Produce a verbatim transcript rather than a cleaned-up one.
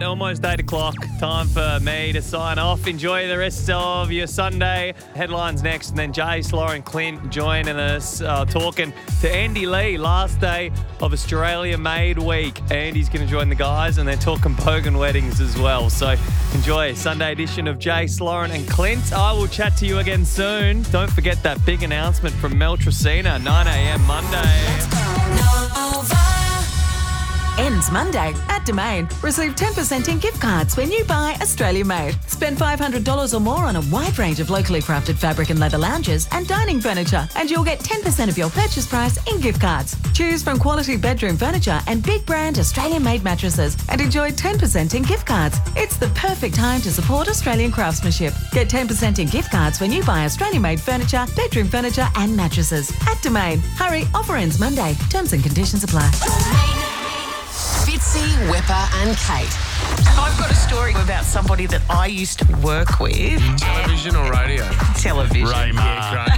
right, almost eight o'clock. Time for me to sign off. Enjoy the rest of your Sunday. Headlines next, and then Jace, Lauren, Clint joining us, uh, talking to Andy Lee. Last day of Australia Made Week. Andy's going to join the guys, and they're talking Bogan weddings as well. So enjoy Sunday edition of Jace, Lauren, and Clint. I will chat to you again soon. Don't forget that big announcement from Mel Tracina, nine a.m. Monday. Ends Monday at Domain. Receive ten percent in gift cards when you buy Australia Made. Spend five hundred dollars or more on a wide range of locally crafted fabric and leather lounges and dining furniture, and you'll get ten percent of your purchase price in gift cards. Choose from quality bedroom furniture and big brand Australian made mattresses and enjoy ten percent in gift cards. It's the perfect time to support Australian craftsmanship. Get ten percent in gift cards when you buy Australian made furniture, bedroom furniture and mattresses at Domain. Hurry, offer ends Monday. Terms and conditions apply. Fitzy, Wepper and Kate. I've got a story about somebody that I used to work with. Television or radio? Television. Raymar. Yeah, great.